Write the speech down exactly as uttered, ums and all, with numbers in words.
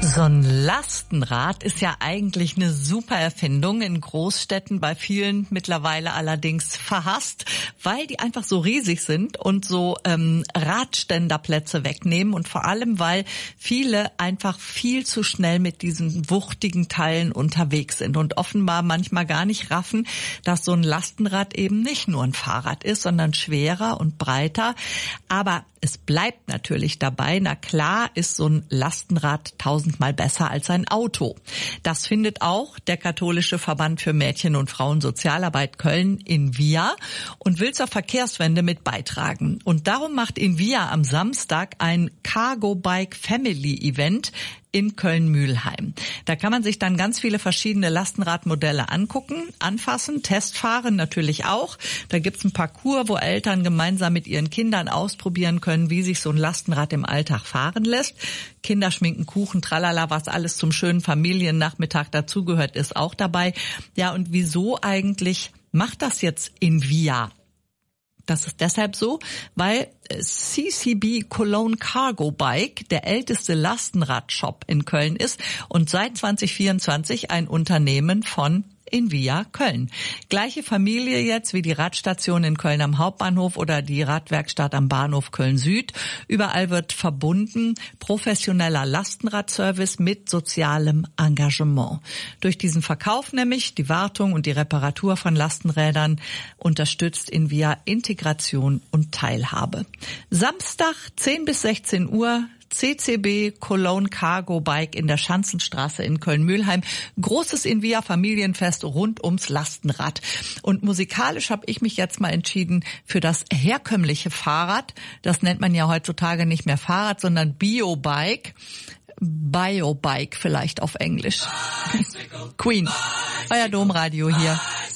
So ein Lastenrad ist ja eigentlich eine super Erfindung, in Großstädten bei vielen mittlerweile allerdings verhasst, weil die einfach so riesig sind und so ähm, Radständerplätze wegnehmen und vor allem, weil viele einfach viel zu schnell mit diesen wuchtigen Teilen unterwegs sind und offenbar manchmal gar nicht raffen, dass so ein Lastenrad eben nicht nur ein Fahrrad ist, sondern schwerer und breiter. Aber es bleibt natürlich dabei, na klar ist so ein Lastenrad tausendmal besser als ein Auto. Das findet auch der Katholische Verband für Mädchen- und Frauensozialarbeit Köln Invia und will zur Verkehrswende mit beitragen. Und darum macht Invia am Samstag ein Cargo Bike Family Event in Köln-Mühlheim. Da kann man sich dann ganz viele verschiedene Lastenradmodelle angucken, anfassen, testfahren natürlich auch. Da gibt's ein Parcours, wo Eltern gemeinsam mit ihren Kindern ausprobieren können, wie sich so ein Lastenrad im Alltag fahren lässt. Kinder schminken Kuchen, tralala, was alles zum schönen Familiennachmittag dazugehört, ist auch dabei. Ja, und wieso eigentlich macht das jetzt Invia? Das ist deshalb so, weil C C B Cologne Cargo Bike der älteste Lastenradshop in Köln ist und seit zwanzig vierundzwanzig ein Unternehmen von Invia Köln. Gleiche Familie jetzt wie die Radstation in Köln am Hauptbahnhof oder die Radwerkstatt am Bahnhof Köln Süd. Überall wird verbunden professioneller Lastenradservice mit sozialem Engagement. Durch diesen Verkauf nämlich, die Wartung und die Reparatur von Lastenrädern unterstützt Invia Integration und Teilhabe. Samstag zehn bis sechzehn Uhr C C B Cologne Cargo Bike in der Schanzenstraße in Köln-Mühlheim. Großes Invia-Familienfest rund ums Lastenrad. Und musikalisch habe ich mich jetzt mal entschieden für das herkömmliche Fahrrad. Das nennt man ja heutzutage nicht mehr Fahrrad, sondern Biobike. Biobike vielleicht auf Englisch. Queen, euer Domradio hier.